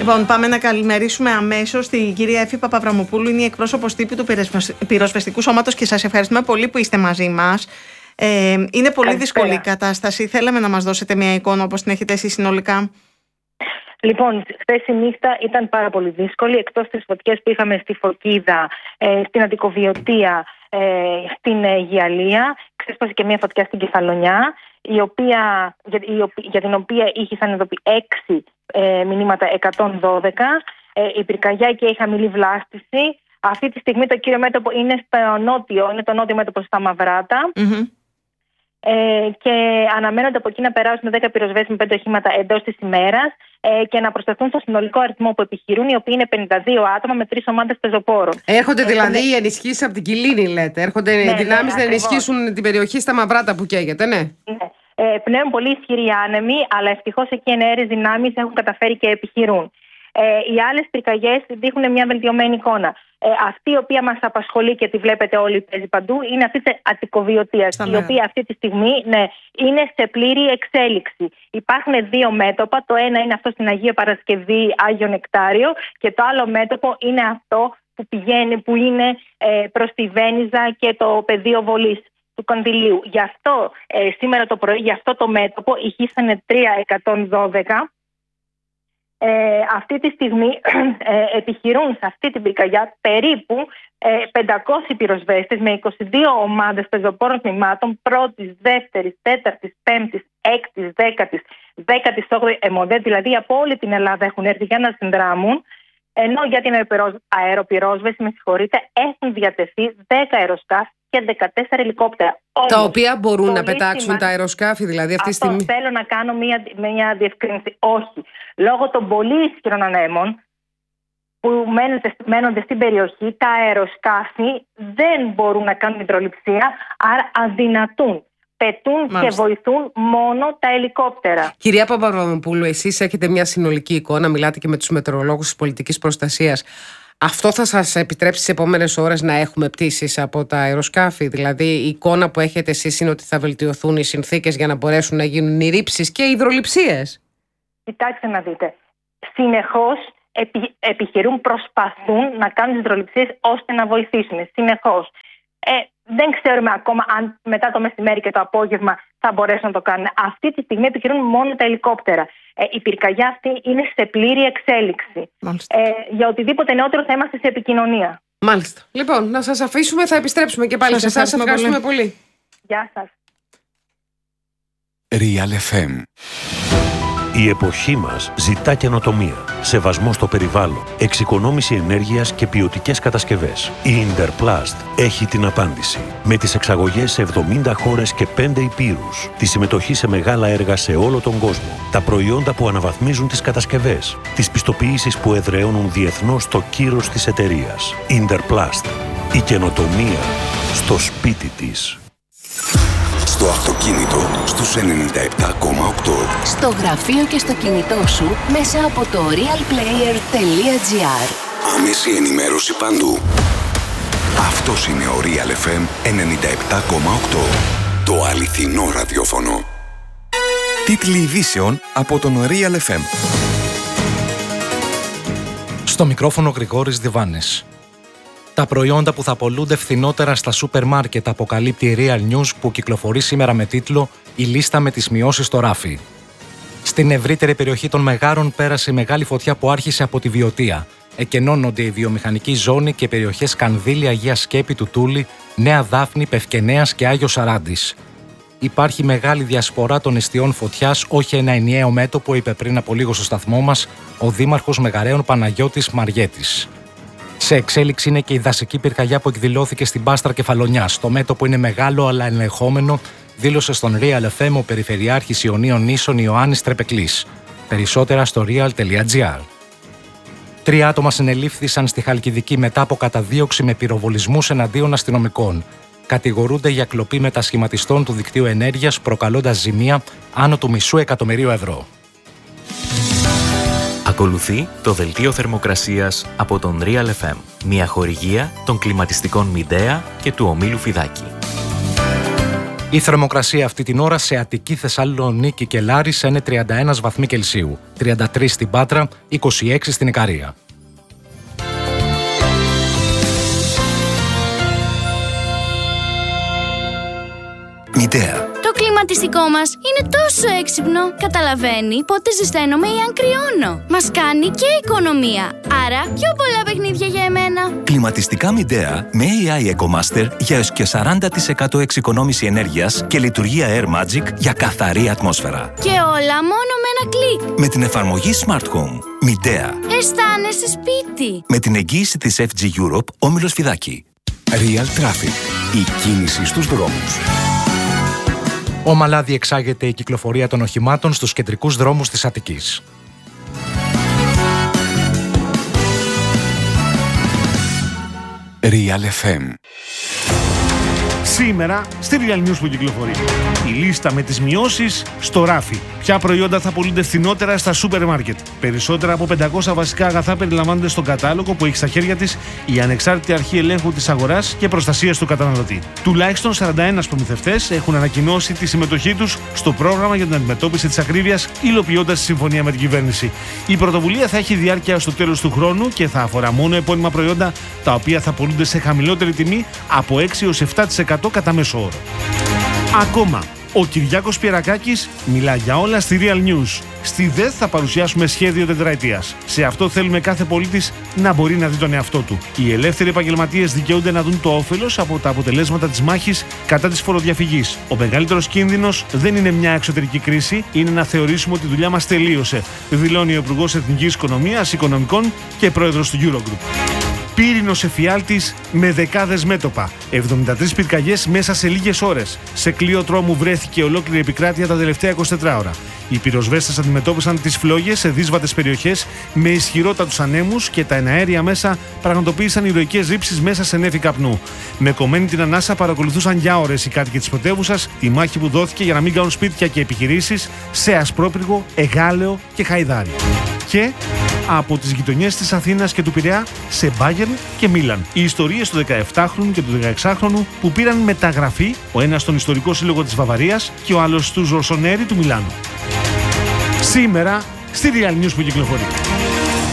Λοιπόν, πάμε να καλημερίσουμε αμέσως την κυρία Έφη Παπαβραμοπούλου, είναι η εκπρόσωπος τύπου του Πυροσβεστικού Σώματος και σας ευχαριστούμε πολύ που είστε μαζί μας. Είναι πολύ δύσκολη η κατάσταση. Θέλαμε να μας δώσετε μια εικόνα όπως την έχετε εσείς συνολικά. Λοιπόν, χθες η νύχτα ήταν πάρα πολύ δύσκολη. Εκτός τις φωτιές που είχαμε στη Φωκίδα, στην Αττικοβιωτία, στην Γιαλία, ξέσπασε και μια φωτιά στην Κεφαλονιά, για την οποία είχε σαν εδώ 6 μηνύματα 112. Η πυρκαγιά και η χαμηλή βλάστηση. Αυτή τη στιγμή το κύριο μέτωπο είναι στο νότιο, είναι το νότιο μέτωπο στα Μαυράτα. Και αναμένονται από εκεί να περάσουν 10 πυροσβέστες με 5 οχήματα εντός της ημέρας και να προσθεθούν στο συνολικό αριθμό που επιχειρούν, οι οποίοι είναι 52 άτομα με 3 ομάδες πεζοπόρων. Έρχονται δηλαδή οι ενισχύσεις από την Κιλίνη, λέτε. Έρχονται δυνάμεις να ενισχύσουν την περιοχή στα Μαυράτα που καίγεται, ναι. Πνέουν πολύ ισχυροί άνεμοι, αλλά ευτυχώς εκεί εναέρειες δυνάμεις έχουν καταφέρει και επιχειρούν. Οι άλλες πυρκαγιές δείχνουν μια βελτιωμένη εικόνα. Αυτή η οποία μας απασχολεί και τη βλέπετε όλοι παίζει παντού είναι αυτή της Αττικοβιωτίας, η οποία αυτή τη στιγμή είναι σε πλήρη εξέλιξη. Υπάρχουν 2 μέτωπα, το ένα είναι αυτό στην Αγία Παρασκευή, Άγιο Νεκτάριο, και το άλλο μέτωπο είναι αυτό που πηγαίνει, που είναι προς τη Βένιζα και το πεδίο βολής του Κονδυλίου. Γι' αυτό σήμερα το πρωί, γι' αυτό το μέτωπο ηχήσανε 312. Αυτή τη στιγμή επιχειρούν σε αυτή την πυρκαγιά περίπου 500 πυροσβέστες με 22 ομάδες πεζοπόρων τμήματων 1ης, 2ης, 4ης, 5ης, 6ης, 10ης, 18ης ΕΜΟΔΕ, δηλαδή από όλη την Ελλάδα έχουν έρθει για να συνδράμουν, ενώ για την αεροπυρόσβεση, έχουν διατεθεί 10 αεροσκάφη και 14 ελικόπτερα. Τα οποία μπορούν να πετάξουν τα αεροσκάφη, δηλαδή αυτή τη στιγμή. Θέλω να κάνω μια διευκρίνηση. Όχι. Λόγω των πολύ ισχυρών ανέμων που μένονται στην περιοχή, τα αεροσκάφη δεν μπορούν να κάνουν υδρολειψία, άρα αδυνατούν. Πετούν και βοηθούν μόνο τα ελικόπτερα. Κυρία Παπαβραμοπούλου, εσείς έχετε μια συνολική εικόνα, μιλάτε και με τους μετεωρολόγους της πολιτικής προστασίας. Αυτό θα σας επιτρέψει στις επόμενες ώρες να έχουμε πτήσεις από τα αεροσκάφη? Δηλαδή η εικόνα που έχετε εσείς είναι ότι θα βελτιωθούν οι συνθήκες για να μπορέσουν να γίνουν οι ρήψεις και οι υδρολειψίες? Κοιτάξτε να δείτε. Συνεχώς επιχειρούν, προσπαθούν να κάνουν τις υδρολειψίες ώστε να βοηθήσουν. Συνεχώς. Δεν ξέρουμε ακόμα αν μετά το μεσημέρι και το απόγευμα θα μπορέσουν να το κάνουν. Αυτή τη στιγμή επιχειρούν μόνο τα ελικόπτερα. Η πυρκαγιά αυτή είναι σε πλήρη εξέλιξη. Για οτιδήποτε νεότερο θα είμαστε σε επικοινωνία. Μάλιστα. Λοιπόν, να σας αφήσουμε, θα επιστρέψουμε και πάλι σε εσάς. Σας ευχαριστούμε πολύ. Γεια σας. Real FM. Η εποχή μας ζητά καινοτομία, σεβασμό στο περιβάλλον, εξοικονόμηση ενέργειας και ποιοτικές κατασκευές. Η Interplast έχει την απάντηση. Με τις εξαγωγές σε 70 χώρες και 5 υπήρους, τη συμμετοχή σε μεγάλα έργα σε όλο τον κόσμο, τα προϊόντα που αναβαθμίζουν τις κατασκευές, τις πιστοποιήσεις που εδραιώνουν διεθνώς το κύρος της εταιρείας. Interplast. Η καινοτομία στο σπίτι της. Στο αυτοκίνητο στους 97,8. Στο γραφείο και στο κινητό σου μέσα από το realplayer.gr. Άμεση ενημέρωση παντού. Αυτός είναι ο Real FM 97,8. Το αληθινό ραδιόφωνο. Τίτλοι ειδήσεων από τον Real FM. Στο μικρόφωνο Γρηγόρης Διβάνης. Τα προϊόντα που θα πωλούνται φθηνότερα στα σούπερ μάρκετ, αποκαλύπτει η Real News, που κυκλοφορεί σήμερα με τίτλο «Η λίστα με τις μειώσεις στο ράφι». Στην ευρύτερη περιοχή των Μεγάρων πέρασε η μεγάλη φωτιά που άρχισε από τη Βιωτία. Εκενώνονται η βιομηχανική ζώνη και περιοχές Κανδύλη, Αγία Σκέπη, Τουτούλη, Νέα Δάφνη, Πευκενέας και Άγιος Σαράντης. Υπάρχει μεγάλη διασπορά των εστιών φωτιάς, όχι ένα ενιαίο μέτωπο, είπε πριν από λίγο στο σταθμό μας ο Δήμαρχος Μεγαρέων Παναγιώτης Μαριέτης. Σε εξέλιξη είναι και η δασική πυρκαγιά που εκδηλώθηκε στην Πάστρα Κεφαλονιάς. Το μέτωπο είναι μεγάλο αλλά ελεγχόμενο, δήλωσε στον Real FM ο Περιφερειάρχης Ιωνίων Νήσων Ιωάννης Τρεπεκλής. Περισσότερα στο real.gr. 3 άτομα συνελήφθησαν στη Χαλκιδική μετά από καταδίωξη με πυροβολισμούς εναντίον αστυνομικών. Κατηγορούνται για κλοπή μετασχηματιστών του δικτύου ενέργειας, προκαλώντας ζημία άνω του €500,000. Ακολουθεί το δελτίο θερμοκρασίας από τον Real FM, μια χορηγία των κλιματιστικών Midea και του ομίλου Φιδάκη. Η θερμοκρασία αυτή την ώρα σε Αττική, Θεσσαλονίκη και Λάρισα είναι 31 βαθμοί Κελσίου, 33 στην Πάτρα, 26 στην Ικαρία. Midea. Το κλιματιστικό μας είναι τόσο έξυπνο. Καταλαβαίνει πότε ζεσταίνομαι ή αν κρυώνω. Μας κάνει και οικονομία. Άρα πιο πολλά παιχνίδια για εμένα. Κλιματιστικά Midea με AI EcoMaster για έως και 40% εξοικονόμηση ενέργειας και λειτουργία Air Magic για καθαρή ατμόσφαιρα. Και όλα μόνο με ένα κλικ. Με την εφαρμογή Smart Home. Midea. Αισθάνεσαι σπίτι. Με την εγγύηση της FG Europe, Όμιλος Φιδάκη. Real Traffic. Η κίνηση στους δρόμους. Ομαλά διεξάγεται η κυκλοφορία των οχημάτων στους κεντρικούς δρόμους της Αττικής. Real FM. Σήμερα στη Real News που κυκλοφορεί. Η λίστα με τις μειώσεις στο ράφι. Ποια προϊόντα θα πωλούνται φθηνότερα στα σούπερ μάρκετ. Περισσότερα από 500 βασικά αγαθά περιλαμβάνονται στον κατάλογο που έχει στα χέρια της η Ανεξάρτητη Αρχή Ελέγχου της Αγοράς και Προστασίας του Καταναλωτή. Τουλάχιστον 41 προμηθευτές έχουν ανακοινώσει τη συμμετοχή τους στο πρόγραμμα για την αντιμετώπιση της ακρίβειας, υλοποιώντας τη συμφωνία με την κυβέρνηση. Η πρωτοβουλία θα έχει διάρκεια στο τέλος του χρόνου και θα αφορά μόνο επώνυμα προϊόντα τα οποία θα πωλούνται σε χαμηλότερη τιμή από 6 έως 7% κατά μέσο όρο. Ακόμα, ο Κυριάκος Πιερακάκης μιλά για όλα στη Real News. Στη ΔΕΘ θα παρουσιάσουμε σχέδιο τετραετίας. Σε αυτό θέλουμε κάθε πολίτης να μπορεί να δει τον εαυτό του. Οι ελεύθεροι επαγγελματίες δικαιούνται να δουν το όφελος από τα αποτελέσματα της μάχης κατά της φοροδιαφυγής. Ο μεγαλύτερος κίνδυνος δεν είναι μια εξωτερική κρίση, είναι να θεωρήσουμε ότι η δουλειά μας τελείωσε, δηλώνει ο Υπουργός Εθνικής Οικονομίας, Οικονομικών και Πρόεδρος του Eurogroup. Πύρινος εφιάλτης με δεκάδες μέτωπα. 73 πυρκαγιές μέσα σε λίγες ώρες. Σε κλείο τρόμου βρέθηκε ολόκληρη επικράτεια τα τελευταία 24 ώρα. Οι πυροσβέστες αντιμετώπισαν τις φλόγες σε δύσβατες περιοχές με ισχυρότατους ανέμους και τα εναέρια μέσα πραγματοποίησαν ηρωικές ρήψεις μέσα σε νέφη καπνού. Με κομμένη την ανάσα παρακολουθούσαν για ώρες οι κάτοικοι της πρωτεύουσας τη μάχη που δόθηκε για να μην κάνουν σπίτια και επιχειρήσεις σε Ασπρόπυργο, Εγάλεο και Χαϊδάρι. Και από τις γειτονιές της Αθήνας και του Πειραιά σε Μπάγερν και Μίλαν. Οι ιστορίες του 17χρονου και του 16χρονου που πήραν μεταγραφή, ο ένας στον Ιστορικό Σύλλογο της Βαβαρίας και ο άλλος στους Ροσονέρι του Μιλάνου. Σήμερα στη Real News που κυκλοφορεί.